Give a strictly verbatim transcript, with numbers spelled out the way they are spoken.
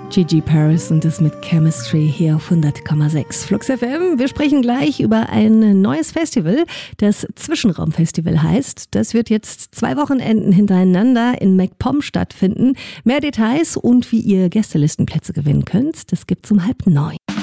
Gigi Paris und das mit Chemistry hier auf hundert Komma sechs Flux F M. Wir sprechen gleich über ein neues Festival, das Zwischenraumfestival heißt. Das wird jetzt zwei Wochenenden hintereinander in MacPom stattfinden. Mehr Details und wie ihr Gästelistenplätze gewinnen könnt, das gibt's um halb neun.